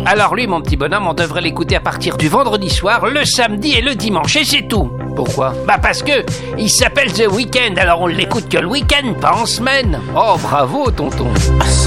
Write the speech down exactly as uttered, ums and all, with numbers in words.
Alors lui, mon petit bonhomme, on devrait l'écouter à partir du vendredi soir, le samedi et le dimanche, et c'est tout. Pourquoi? Bah parce que il s'appelle The Weeknd, alors on l'écoute que le week-end, pas en semaine. Oh, bravo, tonton.